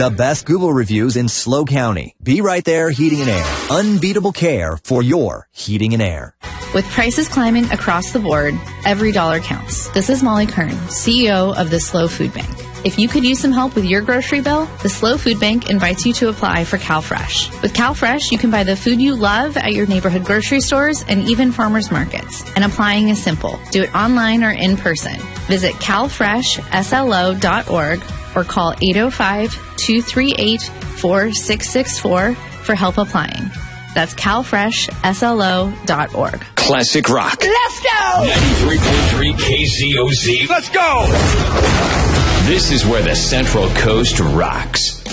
The best Google reviews in SLO County. Be Right There Heating and Air. Unbeatable care for your heating and air. With prices climbing across the board, every dollar counts. This is Molly Kern, CEO of the SLO Food Bank. If you could use some help with your grocery bill, the SLO Food Bank invites you to apply for CalFresh. With CalFresh, you can buy the food you love at your neighborhood grocery stores and even farmers markets. And applying is simple. Do it online or in person. Visit calfreshslo.org or call 805-238-4664 for help applying. That's calfreshslo.org. Classic rock. Let's go! 93.3 KZOZ. Let's go! This is where the Central Coast rocks.